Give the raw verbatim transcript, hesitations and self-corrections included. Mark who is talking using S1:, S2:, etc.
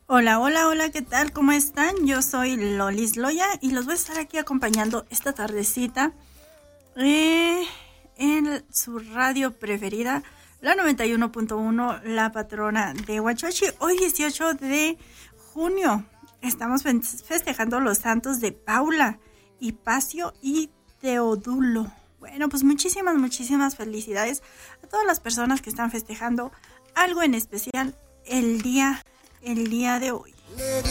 S1: Hola, hola, hola, ¿qué tal? ¿Cómo están? Yo soy Lolis Loya y los voy a estar aquí acompañando esta tardecita eh, en su radio preferida, la noventa y uno punto uno, La Patrona de Huachochi. Hoy dieciocho de junio estamos festejando los santos de Paula, Hipacio y Teodulo. Bueno, pues muchísimas, muchísimas felicidades a todas las personas que están festejando algo en especial el día, el día de hoy.